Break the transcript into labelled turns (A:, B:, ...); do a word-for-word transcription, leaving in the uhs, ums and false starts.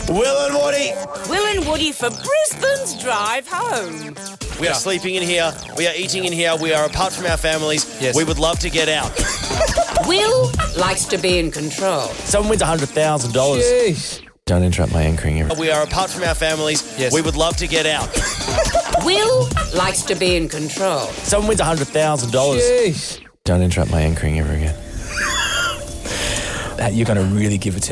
A: Will and Woody.
B: Will and Woody for Brisbane's drive home.
A: We are sleeping in here. We are eating in here. We are apart from our families.
C: Yes.
A: We would love to get out.
B: Will likes to be in control.
A: Someone wins one hundred thousand dollars.
C: Jeez. Don't interrupt my anchoring. Every-
A: We are apart from our families.
C: Yes.
A: We would love to get out.
B: Will likes to be in control.
A: Someone wins one hundred thousand dollars.
C: Jeez. Don't interrupt my anchoring ever again. That you're going to really give it to